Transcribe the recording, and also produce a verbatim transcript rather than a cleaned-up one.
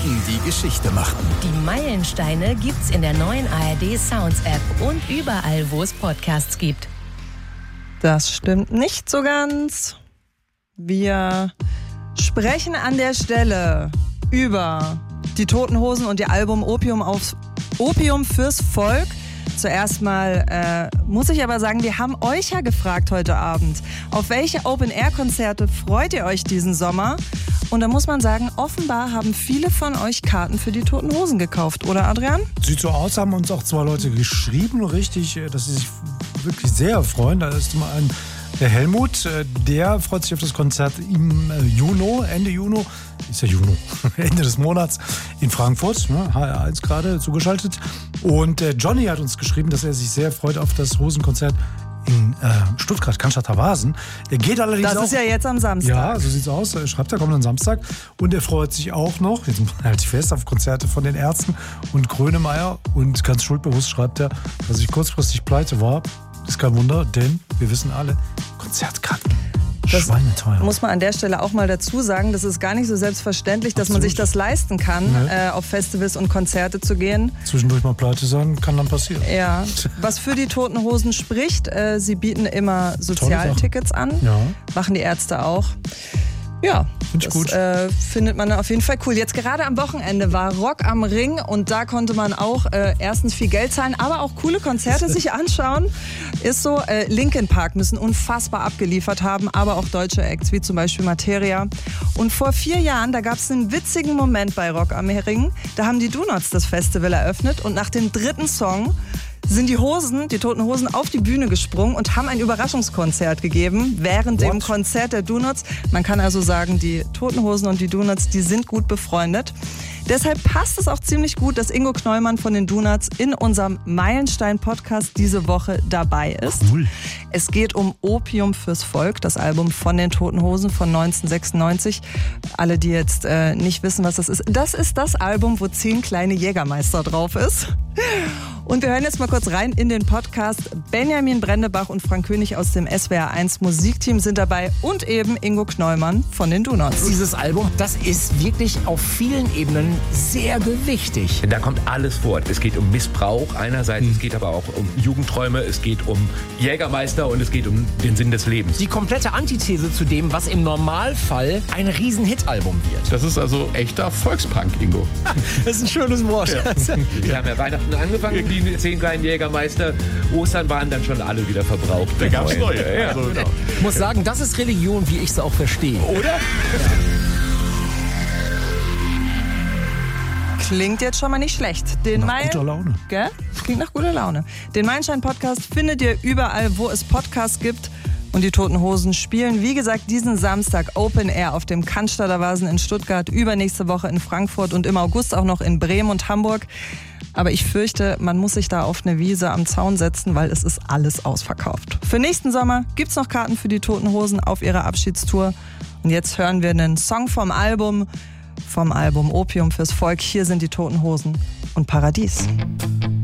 Helden, die Geschichte machten. Die Meilensteine gibt's in der neuen A R D Sounds App und überall, wo es Podcasts gibt. Das stimmt nicht so ganz. Wir sprechen an der Stelle über die Toten Hosen und ihr Album Opium, aufs, Opium fürs Volk. Zuerst mal äh, muss ich aber sagen, wir haben euch ja gefragt heute Abend, auf welche Open-Air-Konzerte freut ihr euch diesen Sommer? Und da muss man sagen, offenbar haben viele von euch Karten für die Toten Hosen gekauft, oder Adrian? Sieht so aus, haben uns auch zwei Leute geschrieben, richtig, dass sie sich wirklich sehr freuen. Da ist zum einen der Helmut, der freut sich auf das Konzert im Juni, Ende Juni, ist ja Juni, Ende des Monats in Frankfurt, ne, H R eins gerade zugeschaltet. Und äh, Johnny hat uns geschrieben, dass er sich sehr freut auf das Hosenkonzert in äh, Stuttgart, Cannstatter Vasen. Er geht allerdings Das auch, ist ja jetzt am Samstag. Ja, so sieht's aus. Er schreibt, er kommt am Samstag. Und er freut sich auch noch, jetzt halte ich fest, auf Konzerte von den Ärzten und Grönemeyer. Und ganz schuldbewusst schreibt er, dass ich kurzfristig pleite war. Ist kein Wunder, denn wir wissen alle, Konzertkarten, das schweineteuer. Muss man an der Stelle auch mal dazu sagen, das ist gar nicht so selbstverständlich, dass Absolut. man sich das leisten kann, Nee. äh, auf Festivals und Konzerte zu gehen. Zwischendurch mal pleite sein, kann dann passieren. Ja, was für die Toten Hosen spricht, äh, sie bieten immer Sozialtickets an, Ja. machen die Ärzte auch. Ja, Find ich das gut. Äh, findet man auf jeden Fall cool. Jetzt gerade am Wochenende war Rock am Ring und da konnte man auch äh, erstens viel Geld zahlen, aber auch coole Konzerte sich anschauen. Ist so, äh, Linkin Park müssen unfassbar abgeliefert haben, aber auch deutsche Acts wie zum Beispiel Materia. Und vor vier Jahren, da gab es einen witzigen Moment bei Rock am Ring. Da haben die Donuts das Festival eröffnet und nach dem dritten Song sind die Hosen, die Toten Hosen, auf die Bühne gesprungen und haben ein Überraschungskonzert gegeben während What? dem Konzert der Donuts. Man kann also sagen, die Toten Hosen und die Donuts, die sind gut befreundet. Deshalb passt es auch ziemlich gut, dass Ingo Knollmann von den Donuts in unserem Meilenstein-Podcast diese Woche dabei ist. Cool. Es geht um Opium fürs Volk, das Album von den Toten Hosen von neunzehnhundertsechsundneunzig. Alle, die jetzt äh, nicht wissen, was das ist, das ist das Album, wo zehn kleine Jägermeister drauf ist. Und wir hören jetzt mal kurz rein in den Podcast. Benjamin Brendebach und Frank König aus dem S W R eins Musikteam sind dabei und eben Ingo Knollmann von den Donuts. Dieses Album, das ist wirklich auf vielen Ebenen sehr gewichtig. Da kommt alles vor. Es geht um Missbrauch einerseits, es geht aber auch um Jugendträume, es geht um Jägermeister und es geht um den Sinn des Lebens. Die komplette Antithese zu dem, was im Normalfall ein Riesen-Hit-Album wird. Das ist also echter Volkspunk, Ingo. Das ist ein schönes Wort. Ja. Wir haben ja Weihnachten angefangen, die zehn kleinen Jägermeister. Ostern waren dann schon alle wieder verbraucht. Da gab es neue. Ja, Also, genau. Ich muss sagen, das ist Religion, wie ich sie auch verstehe. Oder? Klingt jetzt schon mal nicht schlecht. Den Nach Meilen- guter Laune. Gell? Klingt nach guter Laune. Den Meilenstein-Podcast findet ihr überall, wo es Podcasts gibt. Und die Toten Hosen spielen, wie gesagt, diesen Samstag Open Air auf dem Cannstatter Vasen in Stuttgart, übernächste Woche in Frankfurt und im August auch noch in Bremen und Hamburg. Aber ich fürchte, man muss sich da auf eine Wiese am Zaun setzen, weil es ist alles ausverkauft. Für nächsten Sommer gibt's noch Karten für die Toten Hosen auf ihrer Abschiedstour. Und jetzt hören wir einen Song vom Album, vom Album Opium fürs Volk. Hier sind die Toten Hosen und Paradies.